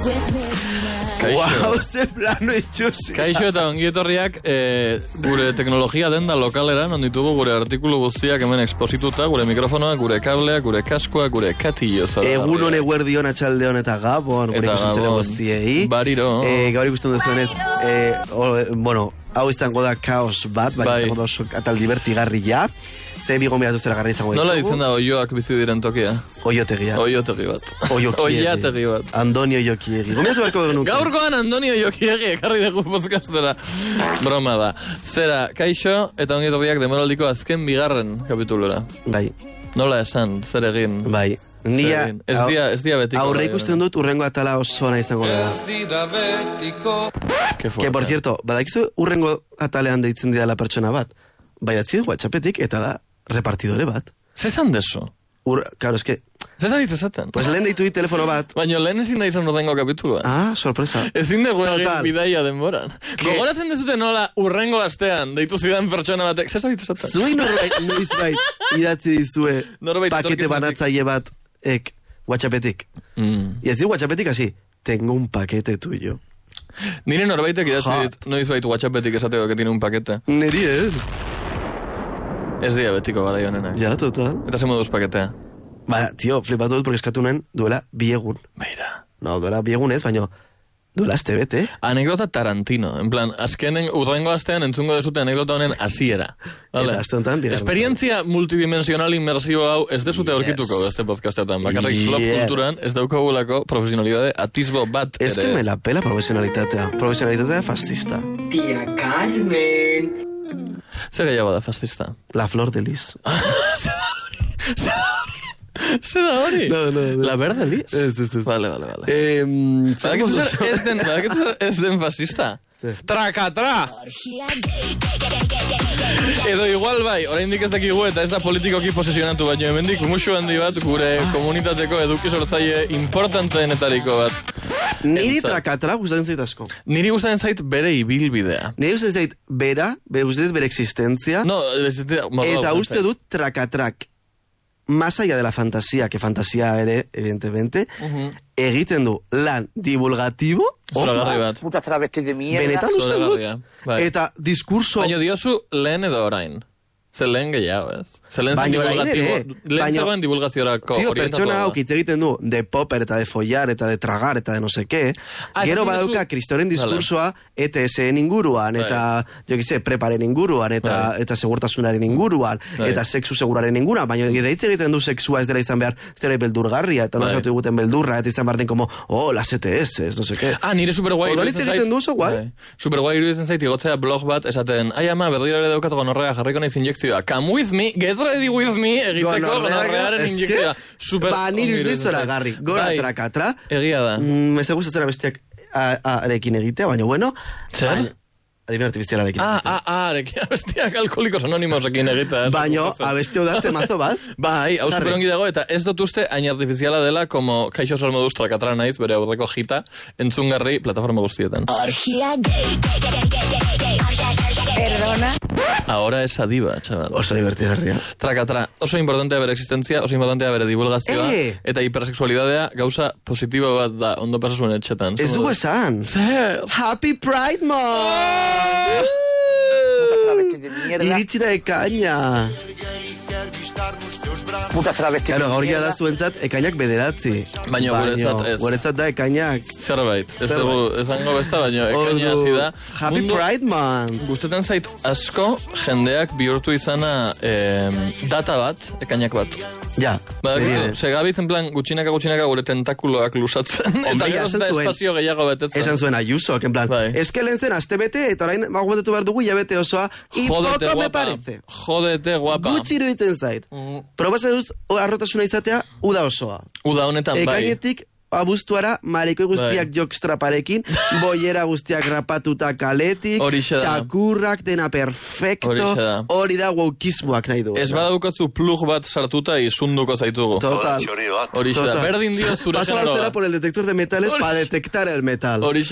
Wow, ze plano itxusi. Kaixo eta ongietorriak gure teknologia denda lokalera, non ditugu gure artikulu guztiak hemen exposituta, gure mikrofonoak, gure kableak, gure kaskoak, gure katillo. Egun hone guerdion, atxaldeon eta gabon, gure ikusentzele guztiei. Bariro. Gaur ikusten duzuenez, hau izango da kaos bat, izango da oso atal divertigarria. Ze bigo miratu zera garri izango ditugu. Nola ditzen da oioak bizi diren tokia? Oiotegia. Oiotegi bat. Oiategi bat. Andoni Oiokiegi. Gomiatu barko dugu nuke. Gaurkoan Andoni Oiokiegi ekarri dugu podcastera. Broma da. Zera, kaixo eta ongietorriak demoraldiko azken bigarren kapitulora. Bai. Nola esan, zer egin? Bai. Nia, ez dia betiko. Aurre ikusten dut urrengo atala oso ona izango da. Que por cierto, badakizu urrengo atalean deitzen didala pertsona bat. Baiatzi WhatsAppetik eta da repartidore bat. Zesan deso? Claro, es que... Zesan izaten? Pues lehen deitu dit telefono bat. Baina lehen ezin da izan urrengo kapitulua. Ah, sorpresa. Ezin dugu egin bidaia denboran. Gogoratzen dezute nola urrengo astean deitu zidan pertsona batek. Zesan izaten? Zui noizbait idatzi dizue pakete banatzaile bat WhatsAppetik. Y ez di WhatsAppetik así, tengo un paquete tuyo. Nire norbaitek idatzi dit noizbait WhatsAppetik esateko que tiene un paquete. Niri, Ez dia betiko gara jonenak. Ja, total. Eta ze moduz paketea? Ba, tio, flipatu dut, porque eskatu nuen duela biegun. Beira. No, duela biegun ez, baina duela azte bete. Anekdota Tarantino. En plan, azkenen, urrengo astean entzungo dezute anekdota honen hasiera. Eta azte honetan, bigarren. Esperientzia multidimensional inmersibo hau ez dezute aurkituko beste podcastetan. Bakarrik flop kulturan ez daukagulako profesionalidade atisbo bat ere. Ez que me la pela profesionalitatea. Profesionalitatea fascista. Tia Carmen... Zer gehiago da fascista? La flor de lis. Zeda hori? No. La verde lis? Ez. Vale. Ez den fascista? Trakatra! Edo igual bai, oraindik ez dakigu eta ez da politikoki posesionatu, baina hemendik musu handi bat gure komunitateko eduki sortzaile importanteenetariko bat. Niri trakatra gustatzen zait asko. Niri gustatzen zait bere ibilbidea. Niri gustatzen zait gustatzen bere existentzia. No, eta uste dut trakatrak. Más allá de la fantasía, que fantasía ere, evidentemente, egiten du lan divulgatibo, zoragarri bat. Puta travesti de mierda. Benetan uste dut. Eta diskurso... Baina diozu lehen edo orain. Ze lehen gehiago, ez? Ze lehen zen divulgatibo. Lehen zegoen divulgaziorako orientatu. Tio, pertsona hau da. kitz egiten du de popper eta de follar eta de tragar eta de no sé qué. Gero badauka kristoren diskursoa ETS-en inguruan, eta jo kize, preparen inguruan, eta segurtasunaren inguruan, eta sexu seguraren inguruan, baina hitz egiten du sexua ez dela izan behar, ez dela beldurgarria, eta nosatu eguten beldurra, eta izan behar den como, las ETS, no sé qué. Nire superguai iruditzen zait. Egiten duzu, guai? Superguai iruditzen zait, igotzea blog bat, esaten, ama, berdira ere daukat gonorrea, jarriko naiz injekzioa. Come with me, get ready with me, egiteko gonorrearen injekzioa. Ba, nire uzdizora garri, gora trakatra. Egia da. Ez da gustatzen bestiak arekin egitea, baina bueno. Zer? Adibin artifizialarekin. Arekin, abestiak alkoholikos anonimosekin egitea. Baina, abestio da temazo bat. Bai, hau superongi dago, eta ez dut uste hain artifiziala dela, como kaixo salmoduz trakatra naiz, bere aurreko jita, entzungarri plataforma guztietan. Perdona. Ahora es adiba, chaval. Oso divertigarria. Trakatra, oso importantea bere existentzia, oso importantea bere divulgazioa, eta hipersexualidadea gauza positibo bat da, ondo pasasuen etxetan. Ez dugu esan. Zer? Happy Pride Month! Puta travesti de mierda. Iritsi da ekaina. Puta travesti de mierda. Gaur da zuentzat ekainak bederatzi. Baina guretzat da ekainak. Zerbait. Ez dugu esango besta, baina ekaina hasi da. Happy Pride Month. Gustetan zait asko jendeak bihurtu izana data bat, ekainak bat. Ja. Segabitzen plan gutxinaka gure tentakuloak lusatzen. Eta gero da espazio gehiago betetzen. Esan zuen Ayuso, en plan, eske lehen zen aste bete, eta orain magometetu behar dugu hilabete osoa, y poco me parece. Jodete guapa. Gutxi iruditzen zait. Probasa duz, arrotasuna izatea, uda osoa. Uda honetan bai. Ekainetik, abuztuara, mareko guztiak jokstraparekin, boiera guztiak rapatuta kaletik, txakurrak dena perfecto, hori da wokismoak nahi du. Ez badaukatzu plug bat sartuta izunduko zaitugu. Total. Hori da. Berdin dio zure genero. Pasa por el detector de metales para detectar el metal.